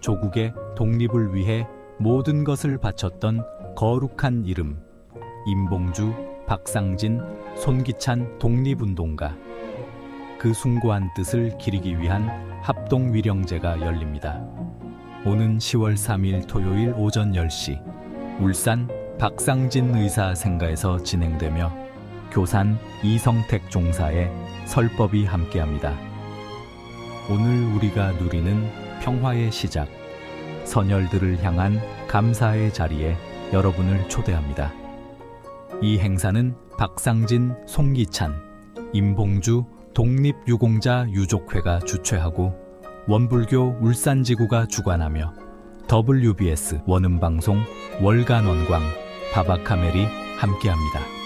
조국의 독립을 위해 모든 것을 바쳤던 거룩한 이름, 임봉주, 박상진, 손기찬 독립운동가. 그 숭고한 뜻을 기리기 위한 합동위령제가 열립니다. 오는 10월 3일 토요일 오전 10시 울산 박상진 의사 생가에서 진행되며 교산 이성택 종사의 설법이 함께합니다. 오늘 우리가 누리는 평화의 시작, 선열들을 향한 감사의 자리에 여러분을 초대합니다. 이 행사는 박상진, 송기찬, 임봉주 독립유공자 유족회가 주최하고 원불교 울산지구가 주관하며 WBS 원음방송 월간원광 바바카멜이 함께합니다.